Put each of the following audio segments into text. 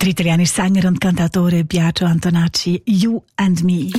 Der italienische Sänger und Cantautore Biagio Antonacci, You and Me.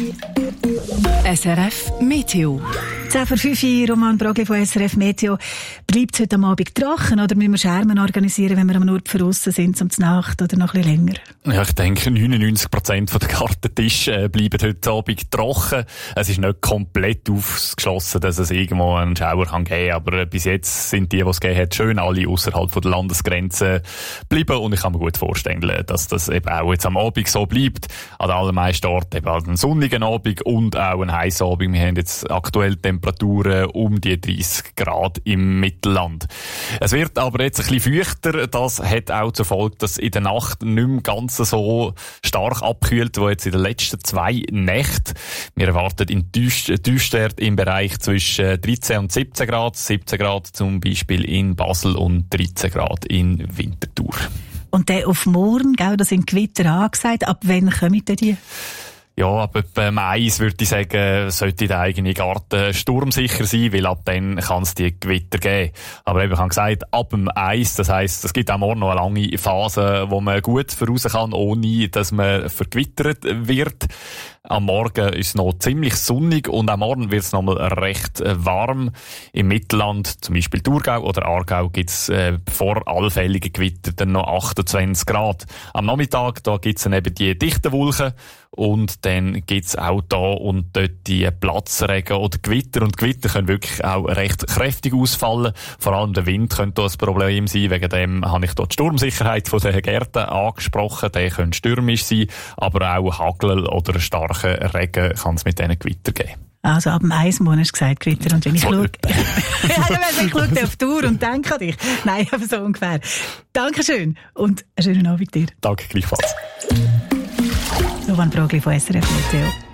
SRF Meteo. 10:05 Uhr, Roman Brogli von SRF Meteo. Bleibt es heute am Abend trocken oder müssen wir Schermen organisieren, wenn wir am Ort draussen sind, zum Nacht oder noch ein bisschen länger? Ja, ich denke, 99% der Gartentische bleiben heute Abend trocken. Es ist nicht komplett ausgeschlossen, dass es irgendwo einen Schauer kann geben, aber bis jetzt sind die es gegeben hat, schön alle außerhalb der Landesgrenzen bleiben und ich kann mir gut vorstellen, dass das eben auch jetzt am Abend so bleibt. An den allermeisten Orten eben einen sonnigen Abend und auch einen heissen Abend. Wir haben jetzt aktuell Temperaturen um die 30 Grad im Mittelland. Es wird aber jetzt ein bisschen feuchter. Das hat auch zur Folge, dass in der Nacht nicht mehr ganz so stark abkühlt, wie jetzt in den letzten 2 Nächten. Wir erwarten in Tiefstwert im Bereich zwischen 13 und 17 Grad. 17 Grad zum Beispiel in Basel und 13 Grad in Winterthur. Und der auf morgen, gell, das sind Gewitter angesagt. Ab wann kommen denn die? Ja, aber beim Eis würde ich sagen, sollte der eigene Garten sturmsicher sein, weil ab dann kann es die Gewitter geben. Aber eben, ich habe gesagt, ab dem Eis, das heisst, es gibt auch morgen noch eine lange Phase, wo man gut voraus kann, ohne dass man vergewittert wird. Am Morgen ist es noch ziemlich sonnig und am Morgen wird es noch mal recht warm. Im Mittelland, zum Beispiel Thurgau oder Aargau, gibt es vor allfälligen Gewitter dann noch 28 Grad. Am Nachmittag, da gibt es dann eben die dichten Wolken und dann gibt es auch da und dort die Platzregen oder Gewitter. Und Gewitter können wirklich auch recht kräftig ausfallen. Vor allem der Wind könnte da ein Problem sein. Wegen dem habe ich dort die Sturmsicherheit von den Gärten angesprochen. Der könnte stürmisch sein, aber auch Hagel oder starken Regen kann es mit diesen Gewitter geben. Also ab dem Eismond hast du gesagt, Gewitter. Und wenn ich schaue, ich schaue auf die Uhr und denke an dich. Nein, aber so ungefähr. Dankeschön und einen schönen Abend dir. Danke, gleichfalls. Roman Brogli von SRF Meteo.